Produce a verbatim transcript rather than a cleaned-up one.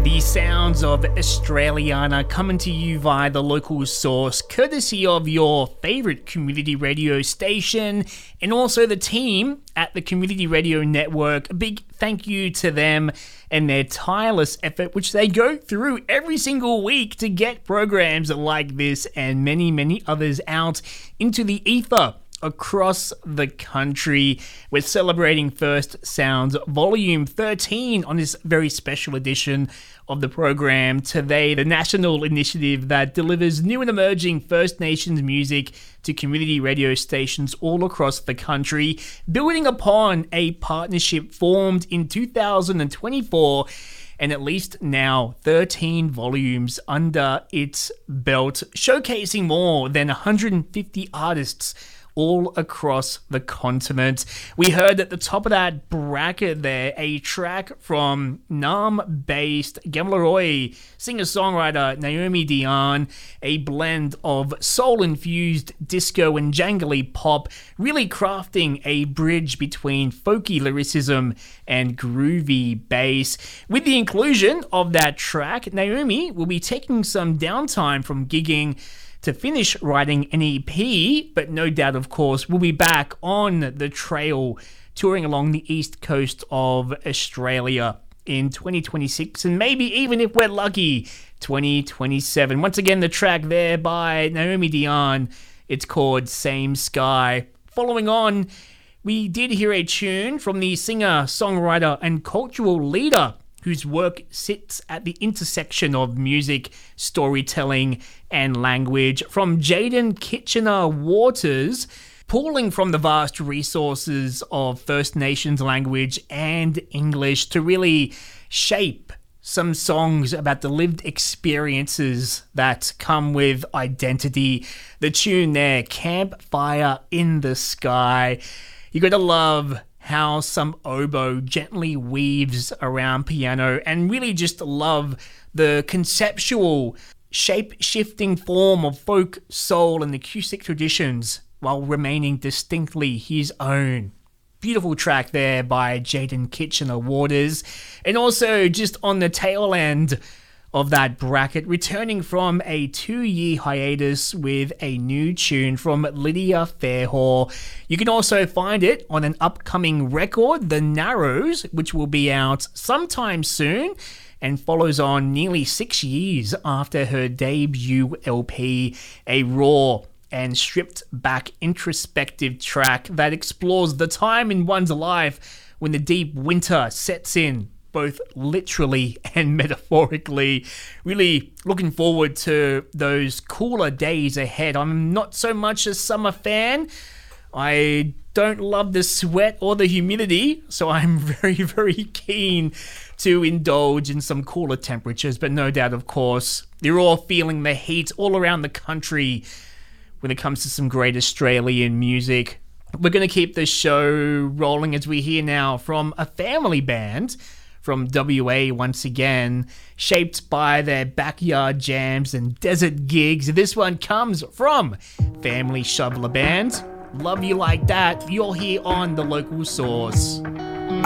The sounds of Australiana coming to you via the local source, courtesy of your favourite community radio station and also the team at the Community Radio Network. A big thank you to them and their tireless effort, which they go through every single week to get programs like this and many, many others out into the ether across the country. We're celebrating First Sounds Volume thirteen on this very special edition of the program today, the national initiative that delivers new and emerging First Nations music to community radio stations all across the country, building upon a partnership formed in two thousand twenty-four and at least now thirteen volumes under its belt, showcasing more than one hundred fifty artists all across the continent. We heard at the top of that bracket there a track from Naarm-based Gamlaroi singer-songwriter Naomi Dion, a blend of soul-infused disco and jangly pop, really crafting a bridge between folky lyricism and groovy bass. With the inclusion of that track, Naomi will be taking some downtime from gigging to finish writing an E P, but no doubt, of course, we'll be back on the trail touring along the east coast of Australia in twenty twenty-six, and maybe even, if we're lucky, twenty twenty-seven. Once again, the track there by Naomi Dion, it's called Same Sky. Following on, we did hear a tune from the singer, songwriter, and cultural leader whose work sits at the intersection of music, storytelling, and language, from Jaden Kitchener-Waters, pulling from the vast resources of First Nations language and English to really shape some songs about the lived experiences that come with identity. The tune there, Campfire in the Sky. You gotta love how some oboe gently weaves around piano, and really just love the conceptual, shape-shifting form of folk, soul, and acoustic traditions while remaining distinctly his own. Beautiful track there by Jaden Kitchener-Waters. And also, just on the tail end of that bracket, returning from a two-year hiatus with a new tune from Lydia Fairhaw. You can also find it on an upcoming record, The Narrows, which will be out sometime soon and follows on nearly six years after her debut L P, a raw and stripped back introspective track that explores the time in one's life when the deep winter sets in, both literally and metaphorically. Really looking forward to those cooler days ahead. I'm not so much a summer fan. I don't love the sweat or the humidity, so I'm very, very keen to indulge in some cooler temperatures. But no doubt, of course, you're all feeling the heat all around the country when it comes to some great Australian music. We're going to keep the show rolling as we hear now from a family band from W A once again, shaped by their backyard jams and desert gigs. This one comes from Family Shoveler Band. Love You Like That, you're here on The Local Source.